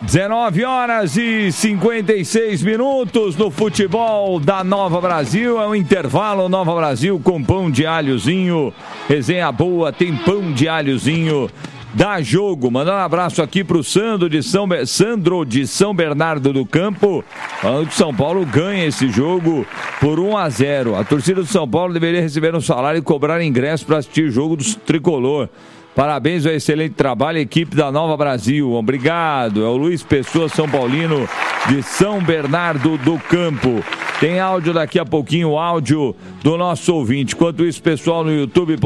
19 horas e 56 minutos no futebol da Nova Brasil. É um intervalo Nova Brasil com pão de alhozinho. Resenha boa, tem pão de alhozinho. Dá jogo. Mandando um abraço aqui pro Sandro de São Bernardo do Campo. Falando que São Paulo ganha esse jogo por 1-0. A torcida do São Paulo deveria receber um salário e cobrar ingresso para assistir o jogo do Tricolor. Parabéns ao excelente trabalho, equipe da Nova Brasil. Obrigado. É o Luiz Pessoa, São Paulino, de São Bernardo do Campo. Tem áudio daqui a pouquinho, o áudio do nosso ouvinte. Enquanto isso, pessoal, no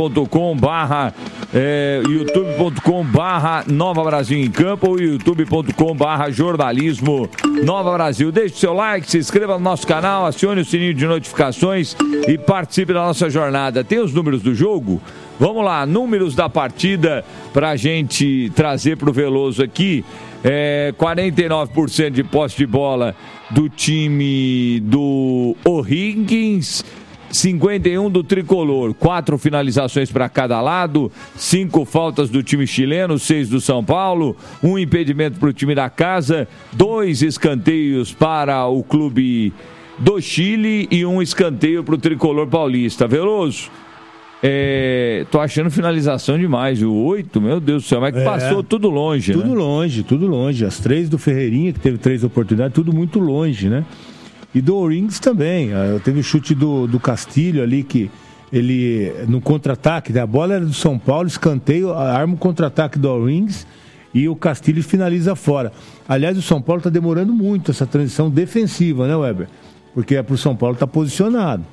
youtube.com/youtube.com/Nova Brasil em Campo ou youtube.com/jornalismo Nova Brasil. Deixe seu like, se inscreva no nosso canal, acione o sininho de notificações e participe da nossa jornada. Tem os números do jogo? Vamos lá, números da partida pra gente trazer pro Veloso aqui. 49% de posse de bola do time do O'Higgins, 51% do Tricolor, 4 finalizações para cada lado, 5 faltas do time chileno, 6 do São Paulo, 1 impedimento para o time da casa, 2 escanteios para o clube do Chile e 1 escanteio para o Tricolor paulista. Veloso, tô achando finalização demais. O 8, meu Deus do céu, mas que passou tudo longe, tudo, né? Tudo longe. As 3 do Ferreirinha, que teve 3 oportunidades, tudo muito longe, né? E do O'Higgins também. Teve o chute do Castilho ali, que ele, no contra-ataque, a bola era do São Paulo, escanteio, arma o contra-ataque do O'Higgins e o Castilho finaliza fora. Aliás, o São Paulo está demorando muito essa transição defensiva, né, Weber? Porque é para o São Paulo estar posicionado.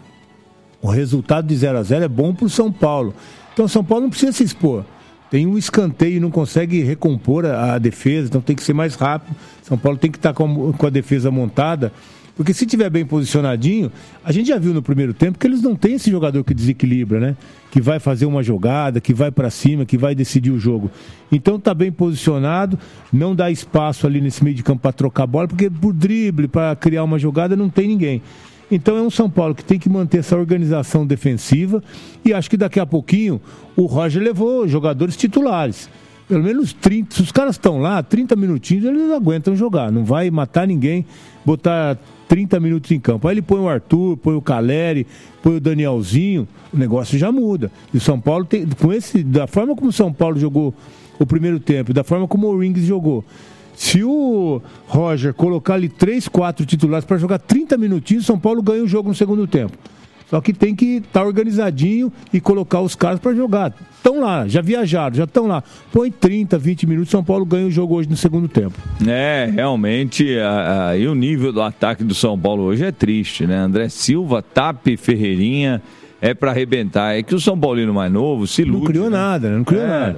O resultado de 0-0 é bom para o São Paulo. Então o São Paulo não precisa se expor. Tem um escanteio e não consegue recompor a defesa, então tem que ser mais rápido. São Paulo tem que estar com a defesa montada, porque se tiver bem posicionadinho, a gente já viu no primeiro tempo que eles não têm esse jogador que desequilibra, né? Que vai fazer uma jogada, que vai para cima, que vai decidir o jogo. Então tá bem posicionado, não dá espaço ali nesse meio de campo para trocar a bola, porque por drible, para criar uma jogada, não tem ninguém. Então é um São Paulo que tem que manter essa organização defensiva e acho que daqui a pouquinho o Roger levou jogadores titulares. Pelo menos 30, se os caras estão lá, 30 minutinhos eles aguentam jogar. Não vai matar ninguém, botar 30 minutos em campo. Aí ele põe o Arthur, põe o Caleri, põe o Danielzinho, o negócio já muda. E o São Paulo tem, da forma como o São Paulo jogou o primeiro tempo, da forma como o O'Higgins jogou, se o Roger colocar ali 3, 4 titulares para jogar 30 minutinhos, São Paulo ganha o jogo no segundo tempo. Só que tem que estar organizadinho e colocar os caras para jogar. Estão lá, já viajaram, já estão lá. Põe 30, 20 minutos, São Paulo ganha o jogo hoje no segundo tempo. Realmente, e o nível do ataque do São Paulo hoje é triste, né? André Silva, Tape, Ferreirinha... É para arrebentar. É que o São Paulino mais novo se ilude. Não criou nada, não criou nada.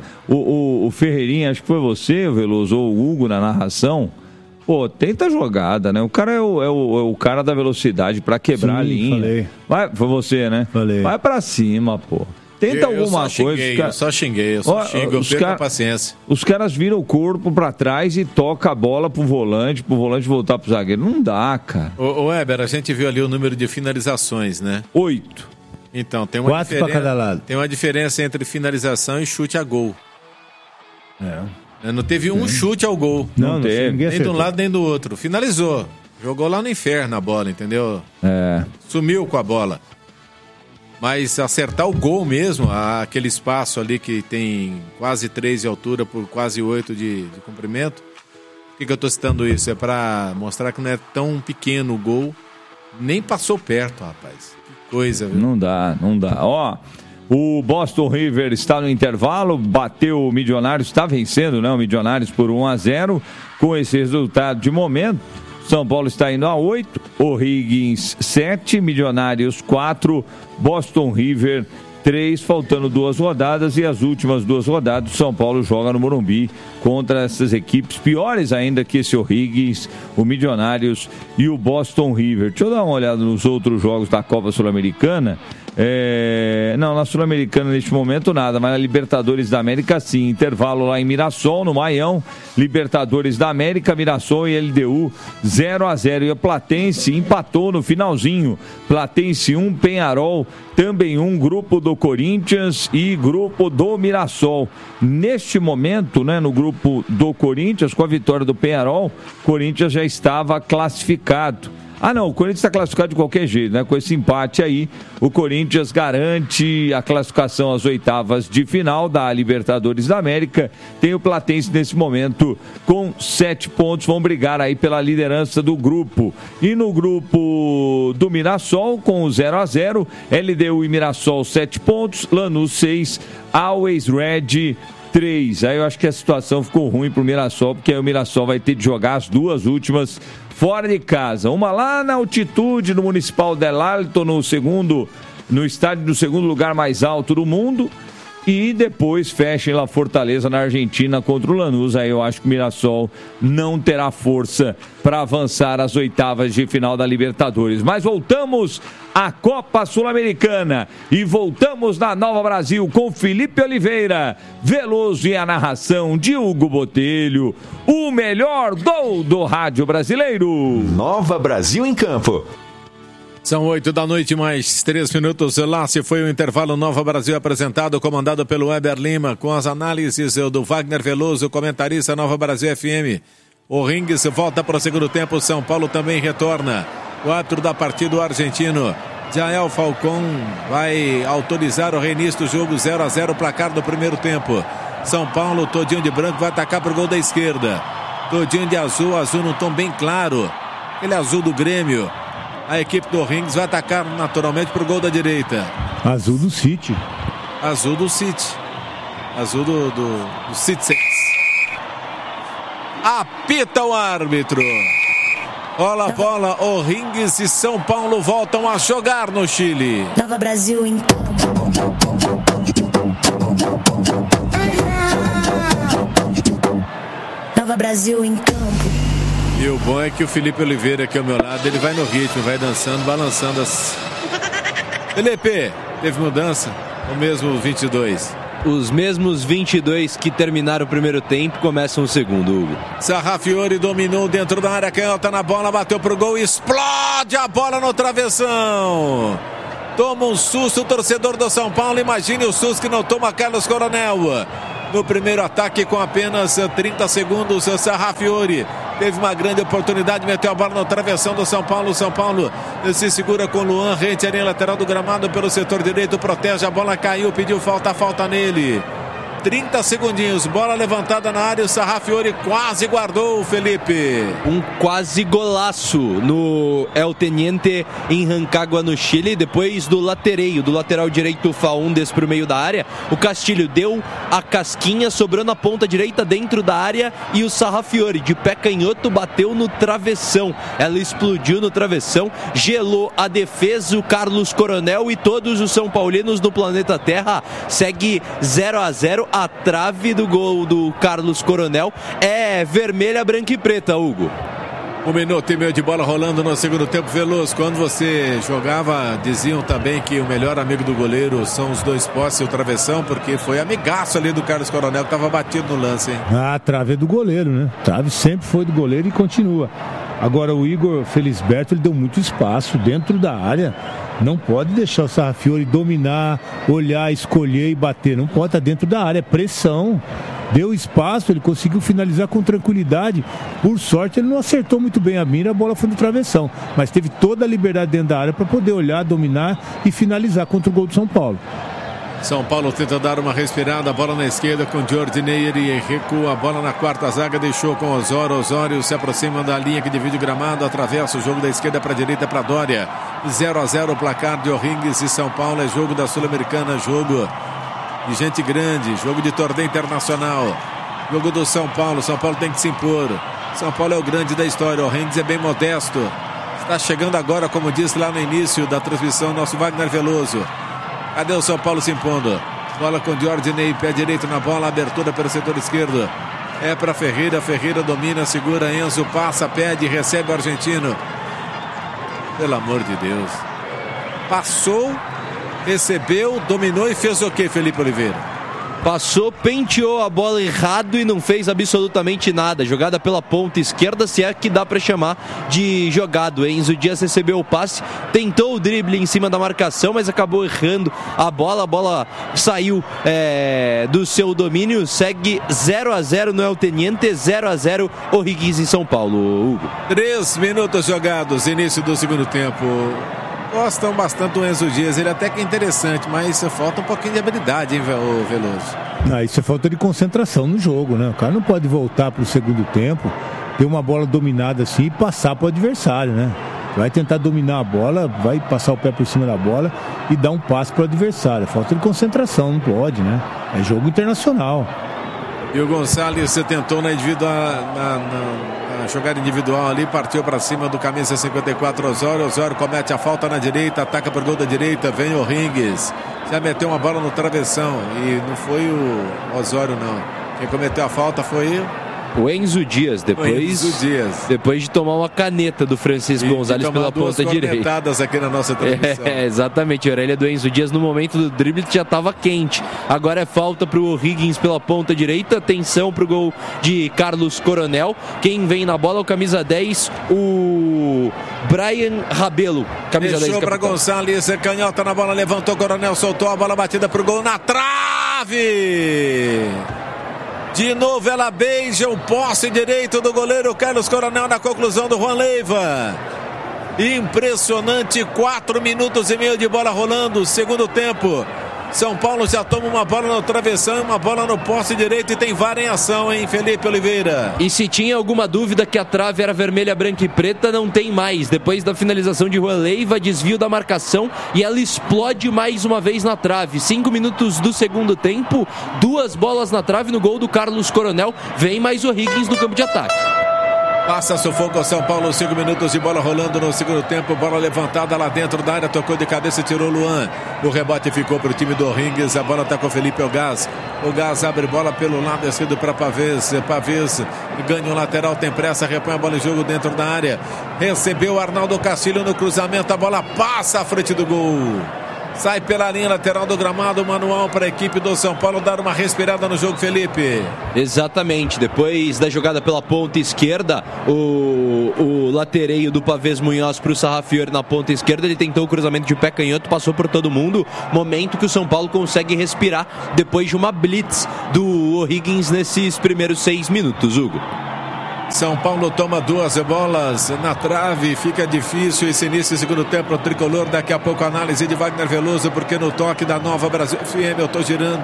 O Ferreirinha, acho que foi você, Veloso, ou o Hugo na narração. Pô, tenta a jogada, né? O cara é o cara da velocidade para quebrar a linha. Falei. Foi você, né? Falei. Vai para cima, pô. Tenta alguma coisa. Eu só xinguei, eu perco a paciência. Os caras viram o corpo pra trás e toca a bola pro volante voltar pro zagueiro. Não dá, cara. Ô Weber, a gente viu ali o número de finalizações, né? 8. Então, tem uma 4 para cada lado. Tem uma diferença entre finalização e chute a gol. Não teve um chute ao gol. Não teve. Nem de um lado nem do outro. Finalizou. Jogou lá no inferno a bola, entendeu? Sumiu com a bola. Mas acertar o gol mesmo, aquele espaço ali que tem quase 3 de altura por quase 8 de comprimento. Por que eu tô citando isso? É para mostrar que não é tão pequeno o gol. Nem passou perto, rapaz. Coisa, viu? Não dá. O Boston River está no intervalo, bateu o Milionários, está vencendo, né? O Milionários por 1-0. Com esse resultado de momento, São Paulo está indo a 8, O'Higgins 7, Milionários 4, Boston River 3, faltando 2 rodadas, e as últimas 2 rodadas, São Paulo joga no Morumbi contra essas equipes piores ainda que esse O'Higgins, o Milionários e o Boston River. Deixa eu dar uma olhada nos outros jogos da Copa Sul-Americana. Não, na Sul-Americana neste momento nada, mas na Libertadores da América sim. Intervalo lá em Mirassol, no Maião. Libertadores da América, Mirassol e LDU 0-0. E a Platense empatou no finalzinho. Platense 1, Peñarol também 1, grupo do Corinthians e grupo do Mirassol. Neste momento, né, no grupo do Corinthians, com a vitória do Peñarol, o Corinthians já estava classificado. Não, o Corinthians está classificado de qualquer jeito, né? Com esse empate aí, o Corinthians garante a classificação às oitavas de final da Libertadores da América. Tem o Platense nesse momento com 7 pontos, vão brigar aí pela liderança do grupo. E no grupo do Mirassol, com o 0-0, LDU e Mirassol 7 pontos, Lanús 6, Always Red 3. Aí eu acho que a situação ficou ruim pro Mirassol, porque aí o Mirassol vai ter de jogar as 2 últimas fora de casa. Uma lá na altitude do Municipal del Alto, no estádio do segundo lugar mais alto do mundo. E depois fecha em La Fortaleza, na Argentina, contra o Lanús. Aí eu acho que o Mirassol não terá força para avançar às oitavas de final da Libertadores. Mas voltamos à Copa Sul-Americana e voltamos na Nova Brasil com Felipe Oliveira, Veloso e a narração de Hugo Botelho, o melhor do rádio brasileiro. Nova Brasil em campo. São 8 da noite, mais 3 minutos. Lá se foi o intervalo. Nova Brasil apresentado, comandado pelo Weber Lima, com as análises do Wagner Veloso, comentarista Nova Brasil FM. O Ringues volta para o segundo tempo. São Paulo também retorna. 4 da partida, o argentino Jael Falcão vai autorizar o reinício do jogo. 0-0, placar do primeiro tempo. São Paulo, todinho de branco, vai atacar para o gol da esquerda. Todinho de azul, azul num tom bem claro. Ele é azul do Grêmio. A equipe do Ringues vai atacar naturalmente para o gol da direita. Azul do City. Azul do City. Azul do City. Apita o árbitro. Olha a bola, o Ringues e São Paulo voltam a jogar no Chile. Nova Brasil em Nova Brasil em campo. E o bom é que o Felipe Oliveira aqui ao meu lado, ele vai no ritmo, vai dançando, balançando as... Felipe, teve mudança? O mesmo 22? Os mesmos 22 que terminaram o primeiro tempo começam o segundo, Hugo. Sarrafiori dominou dentro da área, canhota na bola, bateu pro gol e explode a bola no travessão. Toma um susto o torcedor do São Paulo, imagine o susto que não toma Carlos Coronel. No primeiro ataque com apenas 30 segundos, Sarrafiori teve uma grande oportunidade, meteu a bola no travessão do São Paulo. São Paulo se segura com Luan, rente ali lateral do gramado pelo setor direito, protege, a bola caiu, pediu falta nele. 30 segundinhos, bola levantada na área, o Sarrafiori quase guardou, Felipe. Um quase golaço no El Teniente em Rancagua, no Chile, depois do lateral direito Faúndes para o meio da área. O Castilho deu a casquinha, sobrou na ponta direita dentro da área e o Sarrafiori de pé canhoto bateu no travessão. Ela explodiu no travessão, gelou a defesa, o Carlos Coronel e todos os São Paulinos no planeta Terra. Segue 0-0. A trave do gol do Carlos Coronel é vermelha, branca e preta, Hugo. 1 minuto e meio de bola rolando no segundo tempo. Veloso, quando você jogava, diziam também que o melhor amigo do goleiro são os dois postes e o travessão, porque foi amigaço ali do Carlos Coronel, que estava batido no lance, hein? A trave é do goleiro, né? A trave sempre foi do goleiro e continua. Agora o Igor Felisberto, ele deu muito espaço dentro da área. Não pode deixar o Sarrafiori dominar, olhar, escolher e bater. Não pode, estar dentro da área, é pressão. Deu espaço, ele conseguiu finalizar com tranquilidade. Por sorte, ele não acertou muito bem a mira, a bola foi no travessão. Mas teve toda a liberdade dentro da área para poder olhar, dominar e finalizar contra o gol do São Paulo. São Paulo tenta dar uma respirada, bola na esquerda com Jordinei, ele recua a bola na quarta zaga, deixou com Osório se aproxima da linha que divide o gramado, atravessa o jogo da esquerda para a direita para Dória. 0-0 o placar de O'Ringues e São Paulo, é jogo da Sul-Americana, jogo de gente grande, jogo de torneio internacional, jogo do São Paulo tem que se impor. São Paulo é o grande da história, O'Ringues é bem modesto, está chegando agora, como disse lá no início da transmissão, nosso Wagner Veloso. Cadê o São Paulo se impondo? Bola com Jordinei, pé direito na bola, abertura pelo setor esquerdo. É para Ferreira, Ferreira domina, segura, Enzo passa, pede, recebe o argentino. Pelo amor de Deus. Passou recebeu, dominou e fez o quê, Felipe Oliveira? Passou, penteou a bola errado e não fez absolutamente nada. Jogada pela ponta esquerda, se é que dá para chamar de jogado. Enzo Dias recebeu o passe, tentou o drible em cima da marcação, mas acabou errando a bola saiu do seu domínio. Segue 0-0 no El Teniente, 0-0 O'Higgins em São Paulo. Hugo. 3 minutos jogados, início do segundo tempo. Gostam bastante do Enzo Dias, ele até que é interessante, mas falta um pouquinho de habilidade, hein, Veloso? Isso é falta de concentração no jogo, né? O cara não pode voltar para o segundo tempo, ter uma bola dominada assim e passar para o adversário, né? Vai tentar dominar a bola, vai passar o pé por cima da bola e dar um passe para o adversário. Falta de concentração, não pode, né? É jogo internacional. E o Gonçalves tentou na jogada individual ali, partiu para cima do camisa 54 Osório. Osório comete a falta na direita, ataca por gol da direita, vem o O'Higgins. Já meteu uma bola no travessão e não foi o Osório, não. Quem cometeu a falta foi o Enzo Dias, depois de tomar uma caneta do Francisco Gonzalez pela ponta direita. Aqui na nossa transmissão. Exatamente, a orelha do Enzo Dias no momento do drible já estava quente. Agora é falta para o O'Higgins pela ponta direita. Atenção para o gol de Carlos Coronel. Quem vem na bola é o camisa 10, o Brian Rabelo. Camisa Deixou 10. Para Gonçalves, canhota na bola, levantou Coronel, soltou a bola batida para o gol na trave. De novo ela beija o poste direito do goleiro Carlos Coronel na conclusão do Juan Leiva. Impressionante, 4 minutos e meio de bola rolando, segundo tempo. São Paulo já toma uma bola no travessão, uma bola no poste direito e tem VAR em ação, hein, Felipe Oliveira? E se tinha alguma dúvida que a trave era vermelha, branca e preta, não tem mais. Depois da finalização de Juan Leiva, desvio da marcação e ela explode mais uma vez na trave. 5 minutos do segundo tempo, 2 bolas na trave no gol do Carlos Coronel. Vem mais o O'Higgins no campo de ataque. Passa sufoco ao São Paulo, 5 minutos de bola rolando no segundo tempo, bola levantada lá dentro da área, tocou de cabeça e tirou o Luan. O rebote ficou para o time do O'Higgins, a bola está com o Felipe Elgaz. O Gás abre bola pelo lado esquerdo para Pavês. Pavês ganha um lateral, tem pressa, repõe a bola em jogo dentro da área. Recebeu o Arnaldo Castilho no cruzamento, a bola passa à frente do gol. Sai pela linha lateral do gramado, manual para a equipe do São Paulo dar uma respirada no jogo, Felipe. Exatamente, depois da jogada pela ponta esquerda, o latereio do Pavês Munhoz para o Sarrafiori na ponta esquerda, ele tentou o cruzamento de pé canhoto, passou por todo mundo, momento que o São Paulo consegue respirar depois de uma blitz do O'Higgins nesses primeiros 6 minutos, Hugo. São Paulo toma 2 bolas na trave, fica difícil esse início do segundo tempo, o tricolor. Daqui a pouco a análise de Wagner Veloso, porque no toque da Nova Brasil FM eu tô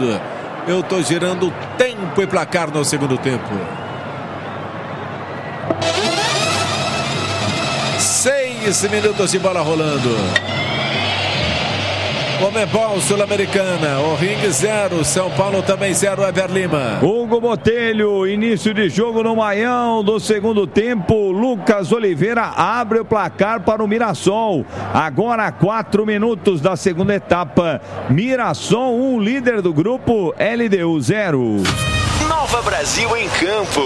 girando tempo e placar no segundo tempo. 6 minutos de bola rolando. Comebol Sul-Americana, O'Higgins 0, São Paulo também 0, Ever Lima. Hugo Botelho, início de jogo no Maião do segundo tempo. Lucas Oliveira abre o placar para o Mirassol. Agora 4 minutos da segunda etapa. Mirassol 1, líder do grupo, LDU 0. Nova Brasil em campo.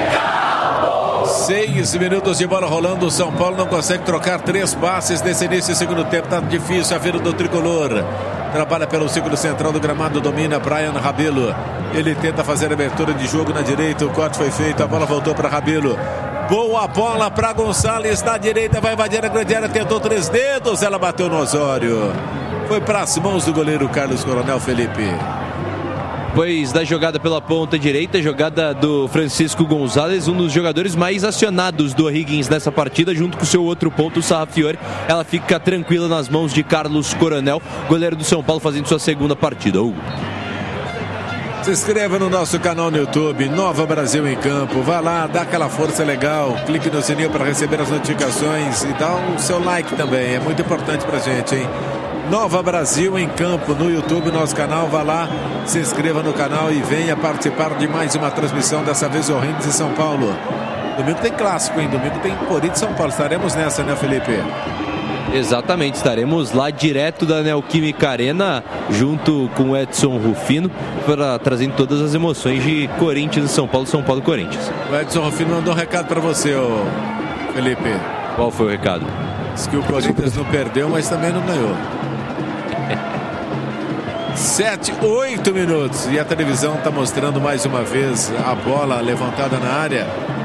6 minutos de bola rolando, o São Paulo não consegue trocar 3 passes nesse início do segundo tempo, tá difícil a vida do tricolor. Trabalha pelo círculo central do gramado, domina Brian Rabelo. Ele tenta fazer a abertura de jogo na direita, o corte foi feito, a bola voltou para Rabelo. Boa bola para Gonçalves na direita, vai invadir a grande área, tentou 3 dedos, ela bateu no Osório. Foi para as mãos do goleiro Carlos Coronel, Felipe. Depois da jogada pela ponta direita, jogada do Francisco Gonzalez, um dos jogadores mais acionados do O'Higgins nessa partida, junto com o seu outro ponto, o Sarrafiori. Ela fica tranquila nas mãos de Carlos Coronel, goleiro do São Paulo, fazendo sua segunda partida. Hugo. Se inscreva no nosso canal no YouTube, Nova Brasil em Campo. Vá lá, dá aquela força legal, clique no sininho para receber as notificações e dá o seu like também, é muito importante pra gente, hein? Nova Brasil em Campo no YouTube, nosso canal. Vá lá, se inscreva no canal e venha participar de mais uma transmissão, dessa vez O'Higgins e São Paulo. Domingo tem clássico, hein? Domingo tem Corinthians e São Paulo. Estaremos nessa, né, Felipe? Exatamente, estaremos lá direto da Neoquímica Arena, junto com o Edson Rufino, trazendo todas as emoções de Corinthians e São Paulo e Corinthians. O Edson Rufino mandou um recado para você, Felipe. Qual foi o recado? Diz que o Corinthians não perdeu, mas também não ganhou. 8 minutos. E a televisão está mostrando mais uma vez a bola levantada na área.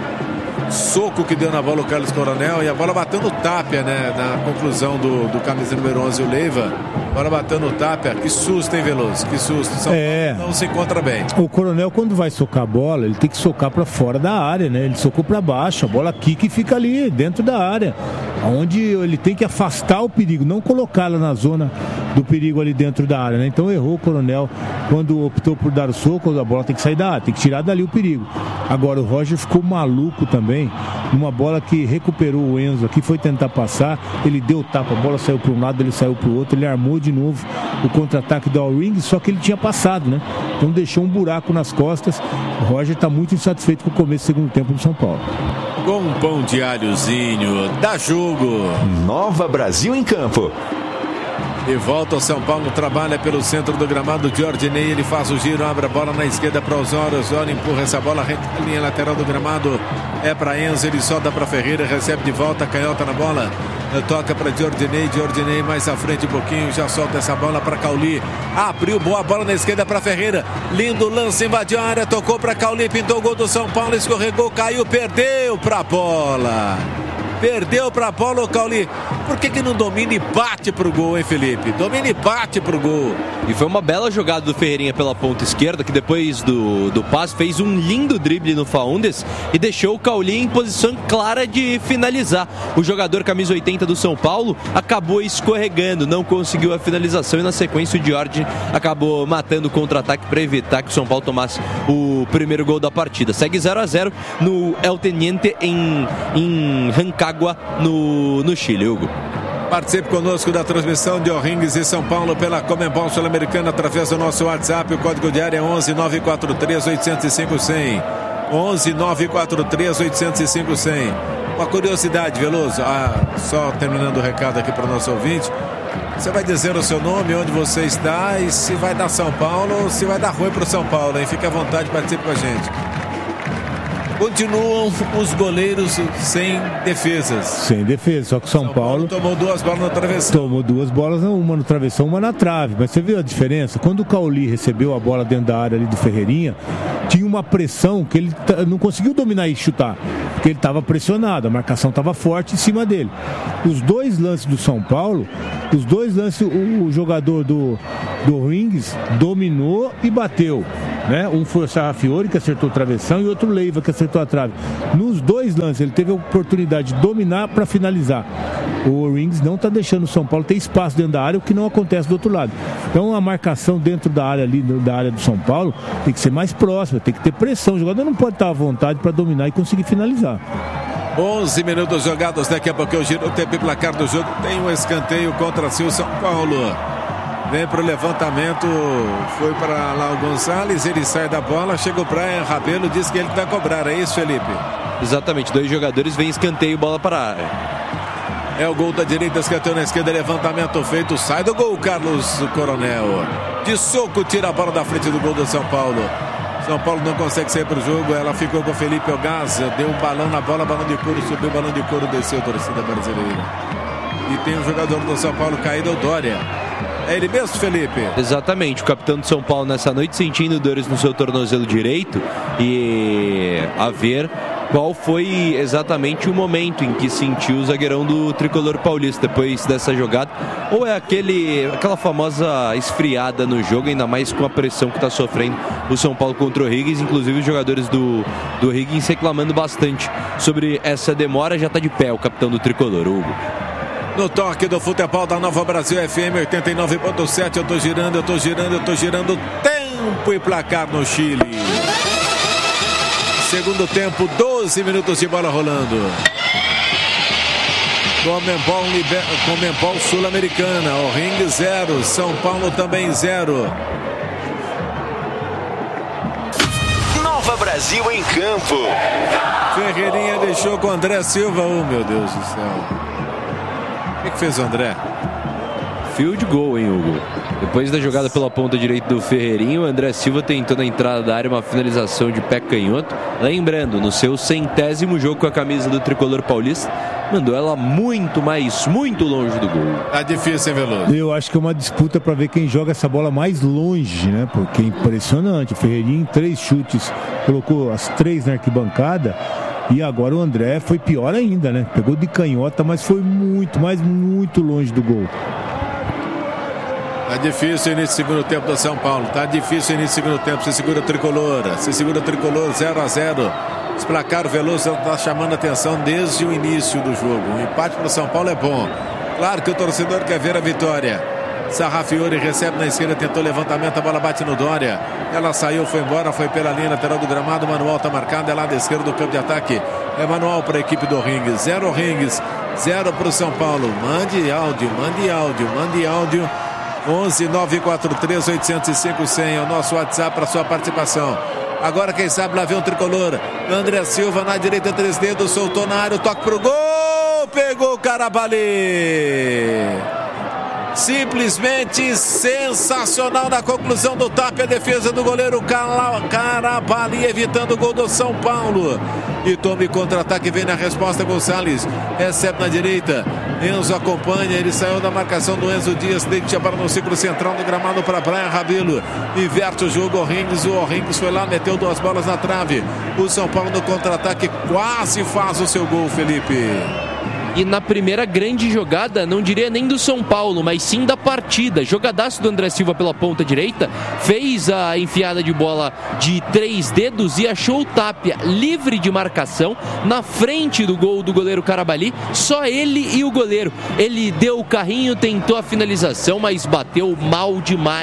Soco que deu na bola o Carlos Coronel e a bola batendo o Tapia, né? Na conclusão do camisa número 11, o Leiva. Bola batendo o Tapia. Que susto, hein, Veloso? Que susto. São Paulo não se encontra bem. O Coronel, quando vai socar a bola, ele tem que socar para fora da área, né? Ele socou para baixo. A bola quica e fica ali, dentro da área. Onde ele tem que afastar o perigo, não colocá-la na zona do perigo ali dentro da área, né? Então errou o Coronel quando optou por dar o soco. A bola tem que sair da área, tem que tirar dali o perigo. Agora o Roger ficou maluco também, numa bola que recuperou o Enzo aqui, foi tentar passar, ele deu tapa, a bola saiu para um lado, ele saiu para o outro, ele armou de novo o contra-ataque do All-Ring, só que ele tinha passado, né? Então deixou um buraco nas costas. O Roger está muito insatisfeito com o começo do segundo tempo do São Paulo. Com um pão de alhozinho, dá jogo. Nova Brasil em campo. E volta o São Paulo, trabalha pelo centro do gramado. Giordinei, ele faz o giro, abre a bola na esquerda para Osório. Osório empurra essa bola, linha lateral do gramado. É para Enzo, ele solta para Ferreira, recebe de volta, canhota na bola. Toca para Giordinei, Giordinei mais à frente um pouquinho, já solta essa bola para Cauli. Abriu boa bola na esquerda para Ferreira. Lindo lance, invadiu a área, tocou para Cauli, pintou o gol do São Paulo, escorregou, caiu, perdeu para a bola. Perdeu para Paulo Cauli. Por que não domina e bate pro gol, hein, Felipe? Domina e bate pro gol. E foi uma bela jogada do Ferreirinha pela ponta esquerda, que depois do passe fez um lindo drible no Faúndes e deixou o Cauli em posição clara de finalizar. O jogador camisa 80 do São Paulo acabou escorregando, não conseguiu a finalização e na sequência o Jorge acabou matando o contra-ataque para evitar que o São Paulo tomasse o primeiro gol da partida. Segue 0-0 no El Teniente em Rancagua, no Chile, Hugo. Participe conosco da transmissão de O'Rings e São Paulo pela Comembol Sul-Americana através do nosso WhatsApp. O código de área é 11 943 805 100. 11 943 805 100. Uma curiosidade, Veloso, só terminando o recado aqui para o nosso ouvinte. Você vai dizer o seu nome, onde você está e se vai dar São Paulo ou se vai dar ruim para o São Paulo, hein? Fique à vontade, participe com a gente. Continuam os goleiros sem defesas. Sem defesa, só que São Paulo tomou 2 bolas no travessão. Tomou 2 bolas, uma no travessão, uma na trave. Mas você viu a diferença? Quando o Cauli recebeu a bola dentro da área ali do Ferreirinha, tinha uma pressão que ele não conseguiu dominar e chutar, porque ele estava pressionado, a marcação estava forte em cima dele. Os 2 lances do São Paulo, o jogador do Rings dominou e bateu, né? Um foi o Sarrafiori, que acertou o travessão, e outro Leiva, que acertou a trave. Nos 2 lances ele teve a oportunidade de dominar para finalizar. O Rings não está deixando o São Paulo ter espaço dentro da área, o que não acontece do outro lado. Então a marcação dentro da área ali, da área do São Paulo, tem que ser mais próxima, tem que ter pressão. O jogador não pode estar à vontade para dominar e conseguir finalizar. 11 minutos jogados, daqui a pouco eu giro o tempo e placar do jogo. Tem um escanteio contra o São Paulo. Vem para o levantamento, foi para lá o Gonçalves, ele sai da bola, chega o Brian Rabelo, diz que ele vai cobrar, é isso, Felipe? Exatamente, 2 jogadores, vem escanteio, bola para a área. É o gol da direita, escanteio na esquerda, levantamento feito, sai do gol, Carlos Coronel. De soco, tira a bola da frente do gol do São Paulo. São Paulo não consegue sair para o jogo, ela ficou com o Felipe Ogaz, deu um balão na bola, balão de couro, subiu, balão de couro, desceu, torcida brasileira. E tem um jogador do São Paulo caído, o Dória. É ele mesmo, Felipe? Exatamente, o capitão de São Paulo nessa noite sentindo dores no seu tornozelo direito e a ver qual foi exatamente o momento em que sentiu o zagueirão do tricolor paulista depois dessa jogada, ou é aquela famosa esfriada no jogo, ainda mais com a pressão que está sofrendo o São Paulo contra o Higgins, inclusive os jogadores do Higgins reclamando bastante sobre essa demora. Já está de pé o capitão do tricolor, Hugo. No toque do futebol da Nova Brasil FM 89.7, eu tô girando, tempo e placar no Chile. Segundo tempo, 12 minutos de bola rolando. Comembol Sul-Americana, O'Rings 0, São Paulo também 0. Nova Brasil em campo. Ferreirinha deixou com o André Silva, oh meu Deus do céu. O que fez o André? Field goal, hein, Hugo? Depois da jogada pela ponta direita do Ferreirinho, o André Silva tentou na entrada da área uma finalização de pé canhoto. Lembrando, no seu 100º jogo com a camisa do tricolor paulista, mandou ela muito longe do gol. Tá difícil, hein, Veloso? Eu acho que é uma disputa para ver quem joga essa bola mais longe, né? Porque é impressionante. O Ferreirinha em 3 chutes colocou as 3 na arquibancada. E agora o André foi pior ainda, né? Pegou de canhota, mas foi muito longe do gol. Tá difícil o início do segundo tempo do São Paulo. Tá difícil o início do segundo tempo. Se segura o Tricolor. 0-0. Esse placar, o Veloso está chamando a atenção desde o início do jogo. O empate para o São Paulo é bom. Claro que o torcedor quer ver a vitória. Sarrafiori recebe na esquerda, tentou levantamento, a bola bate no Dória. Ela saiu, foi embora, foi pela linha lateral do gramado. Manual está marcado, é lado esquerdo do campo de ataque. É Manual para a equipe do Ringues. 0 Ringues, 0 para o São Paulo. Mande áudio. 11-943-805-100 é o nosso WhatsApp para sua participação. Agora quem sabe lá vem o Tricolor. André Silva na direita, 3 dedos, soltou na área, o toque pro gol, pegou o Carabali. Simplesmente sensacional na conclusão do tap, a defesa do goleiro Carabali, evitando o gol do São Paulo. E tome contra-ataque, vem na resposta Gonçalves, recebe na direita, Enzo acompanha, ele saiu da marcação do Enzo Dias, deixa para no ciclo central do gramado para Brian Rabelo, inverte o jogo, o Orringues foi lá, meteu 2 bolas na trave. O São Paulo no contra-ataque quase faz o seu gol, Felipe. E na primeira grande jogada, não diria nem do São Paulo, mas sim da partida. Jogadaço do André Silva pela ponta direita, fez a enfiada de bola de 3 dedos e achou o Tapia livre de marcação na frente do gol do goleiro Carabali. Só ele e o goleiro. Ele deu o carrinho, tentou a finalização, mas bateu mal demais.